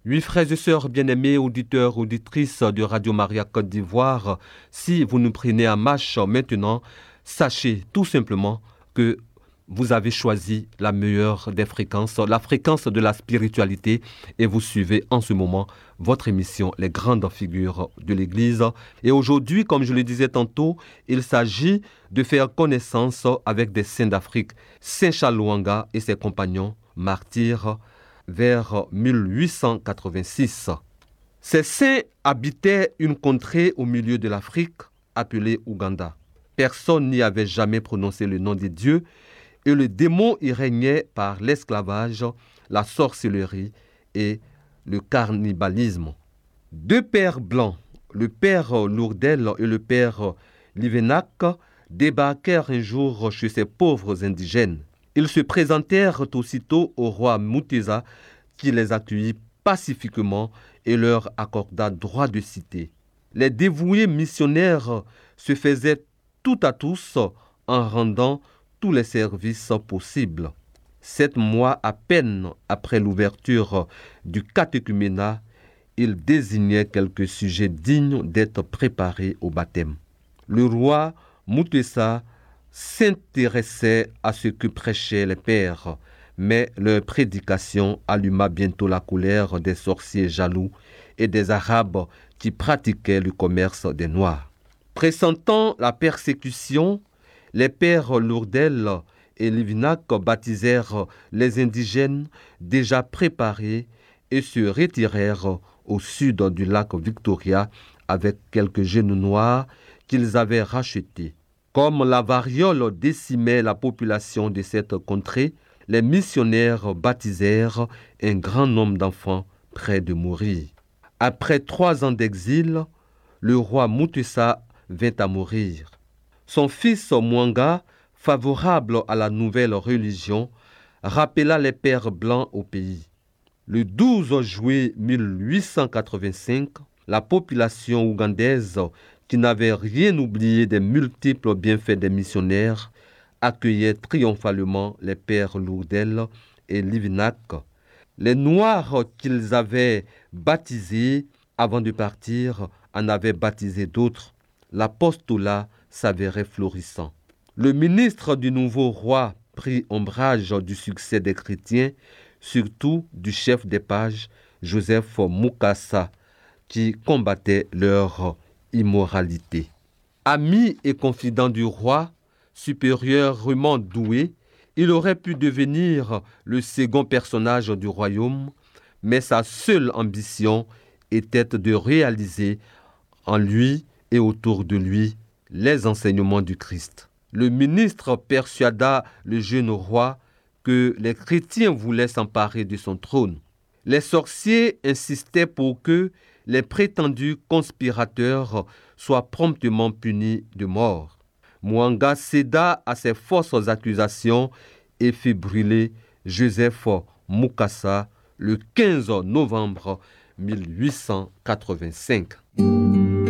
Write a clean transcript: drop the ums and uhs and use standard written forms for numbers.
Oui, frères et sœurs bien-aimés, auditeurs, auditrices de Radio Maria Côte d'Ivoire, si vous nous prenez en marche maintenant, sachez tout simplement que vous avez choisi la meilleure des fréquences, la fréquence de la spiritualité, et vous suivez en ce moment votre émission Les grandes figures de l'Église. Et aujourd'hui, comme je le disais tantôt, il s'agit de faire connaissance avec des saints d'Afrique, Saint Charles Lwanga et ses compagnons martyrs, vers 1886. Ces saints habitaient une contrée au milieu de l'Afrique appelée Ouganda. Personne n'y avait jamais prononcé le nom de Dieu et le démon y régnait par l'esclavage, la sorcellerie et le cannibalisme. Deux pères blancs, le père Lourdel et le père Livenak, débarquèrent un jour chez ces pauvres indigènes. Ils se présentèrent aussitôt au roi Mutesa qui les accueillit pacifiquement et leur accorda droit de cité. Les dévoués missionnaires se faisaient tout à tous en rendant tous les services possibles. 7 mois à peine après l'ouverture du catéchuménat, ils désignaient quelques sujets dignes d'être préparés au baptême. Le roi Mutesa s'intéressait à ce que prêchaient les pères, mais leur prédication alluma bientôt la colère des sorciers jaloux et des Arabes qui pratiquaient le commerce des Noirs. Pressentant la persécution, les pères Lourdel et Livenak baptisèrent les indigènes déjà préparés et se retirèrent au sud du lac Victoria avec quelques jeunes noirs qu'ils avaient rachetés. Comme la variole décimait la population de cette contrée, les missionnaires baptisèrent un grand nombre d'enfants près de mourir. Après 3 ans d'exil, le roi Mutesa vint à mourir. Son fils Mwanga, favorable à la nouvelle religion, rappela les pères blancs au pays. Le 12 juillet 1885, la population ougandaise, qui n'avait rien oublié des multiples bienfaits des missionnaires, accueillait triomphalement les pères Lourdel et Livenak. Les Noirs qu'ils avaient baptisés avant de partir en avaient baptisé d'autres. L'apostolat s'avérait florissant. Le ministre du nouveau roi prit ombrage du succès des chrétiens, surtout du chef des pages, Joseph Mukasa, qui combattait leur immoralité. Ami et confident du roi, supérieurement doué, il aurait pu devenir le second personnage du royaume, mais sa seule ambition était de réaliser en lui et autour de lui les enseignements du Christ. Le ministre persuada le jeune roi que les chrétiens voulaient s'emparer de son trône. Les sorciers insistaient pour que les prétendus conspirateurs soient promptement punis de mort. Mwanga céda à ces fausses accusations et fit brûler Joseph Mukasa le 15 novembre 1885.